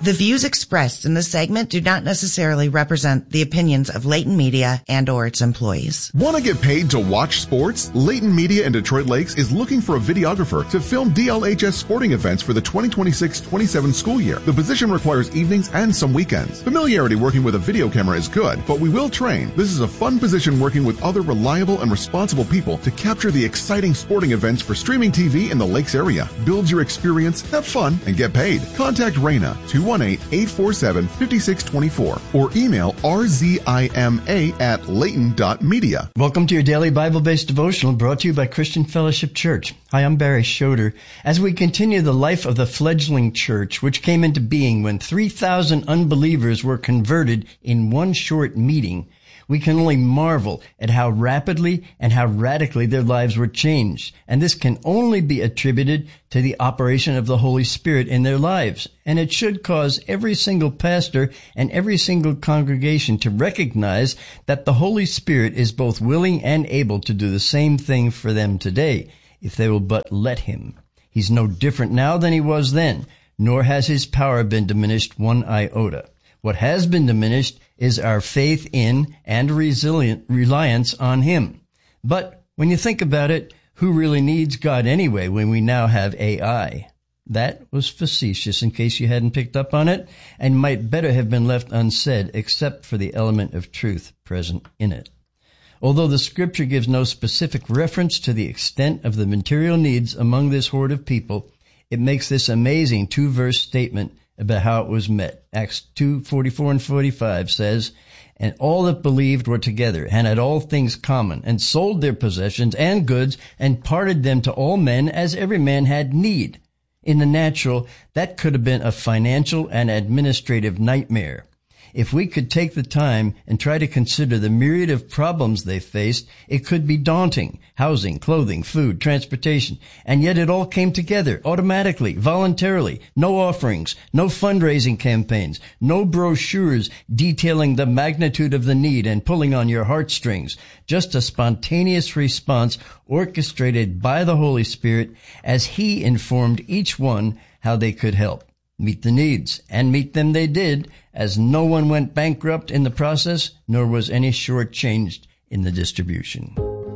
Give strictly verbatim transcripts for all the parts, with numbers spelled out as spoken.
The views expressed in this segment do not necessarily represent the opinions of Leighton Media and or its employees. Want to get paid to watch sports? Leighton Media in Detroit Lakes is looking for a videographer to film D L H S sporting events for the twenty twenty-six twenty-seven school year. The position requires evenings and some weekends. Familiarity working with a video camera is good, but we will train. This is a fun position working with other reliable and responsible people to capture the exciting sporting events for streaming T V in the Lakes area. Build your experience, have fun, and get paid. Contact Raina, two one eight, eight four seven, five six two four, or email r z i m a at leighton dot media. Welcome to your daily Bible-based devotional brought to you by Christian Fellowship Church. Hi, I'm Barry Schroeder. As we continue the life of the fledgling church, which came into being when three thousand unbelievers were converted in one short meeting, we can only marvel at how rapidly and how radically their lives were changed. And this can only be attributed to the operation of the Holy Spirit in their lives. And it should cause every single pastor and every single congregation to recognize that the Holy Spirit is both willing and able to do the same thing for them today, if they will but let him. He's no different now than he was then, nor has his power been diminished one iota. What has been diminished is our faith in and resilient reliance on him. But when you think about it, who really needs God anyway when we now have A I? That was facetious in case you hadn't picked up on it, and might better have been left unsaid except for the element of truth present in it. Although the scripture gives no specific reference to the extent of the material needs among this horde of people, it makes this amazing two-verse statement about how it was met. Acts two, forty-four and forty-five says, "And all that believed were together, and had all things common, and sold their possessions and goods, and parted them to all men as every man had need." In the natural, that could have been a financial and administrative nightmare. If we could take the time and try to consider the myriad of problems they faced, it could be daunting. Housing, clothing, food, transportation. And yet it all came together automatically, voluntarily. No offerings, no fundraising campaigns, no brochures detailing the magnitude of the need and pulling on your heartstrings. Just a spontaneous response orchestrated by the Holy Spirit as he informed each one how they could help meet the needs. And meet them they did, as no one went bankrupt in the process, nor was any shortchanged in the distribution.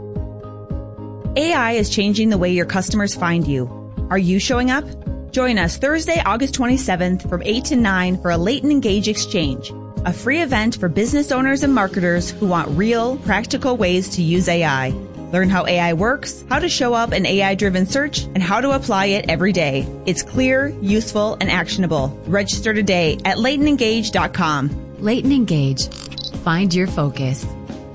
A I is changing the way your customers find you. Are you showing up? Join us Thursday, August twenty-seventh from eight to nine for a Leighton Engage Exchange, a free event for business owners and marketers who want real, practical ways to use A I. Learn how A I works, how to show up an A I-driven search, and how to apply it every day. It's clear, useful, and actionable. Register today at leighton engage dot com. Leighton Engage. Find your focus.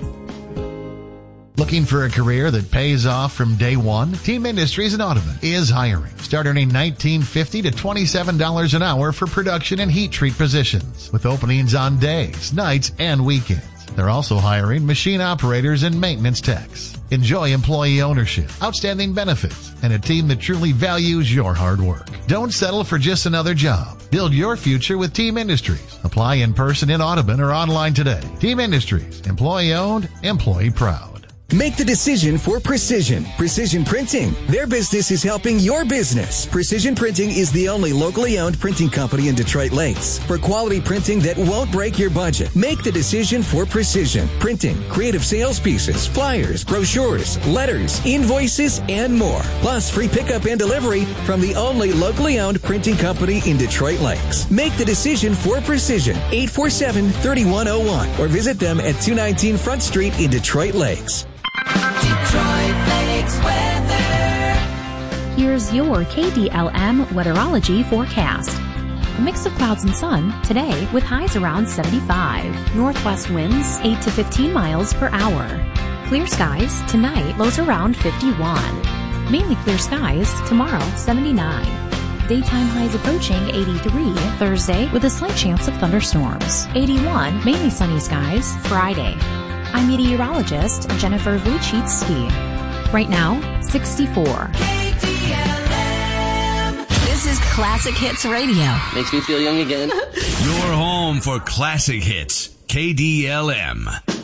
Looking for a career that pays off from day one? Team Industries in Audubon is hiring. Start earning nineteen fifty to twenty-seven dollars an hour for production and heat treat positions, with openings on days, nights, and weekends. They're also hiring machine operators and maintenance techs. Enjoy employee ownership, outstanding benefits, and a team that truly values your hard work. Don't settle for just another job. Build your future with Team Industries. Apply in person in Audubon or online today. Team Industries. Employee owned, employee proud. Make the decision for Precision. Precision Printing. Their business is helping your business. Precision Printing is the only locally owned printing company in Detroit Lakes for quality printing that won't break your budget. Make the decision for Precision Printing. Creative sales pieces, flyers, brochures, letters, invoices, and more. Plus free pickup and delivery from the only locally owned printing company in Detroit Lakes. Make the decision for Precision. eight four seven, three one zero one or visit them at two nineteen Front Street in Detroit Lakes. Detroit Lakes weather. Here's your K D L M weatherology forecast. A mix of clouds and sun today with highs around seventy-five. Northwest winds eight to fifteen miles per hour. Clear skies tonight, lows around fifty-one. Mainly clear skies tomorrow, seventy-nine. Daytime highs approaching eighty-three Thursday with a slight chance of thunderstorms. eighty-one, mainly sunny skies Friday. I'm meteorologist Jennifer Vuchitsky. Right now, sixty-four. K D L M. This is Classic Hits Radio. Makes me feel young again. Your home for classic hits. K D L M.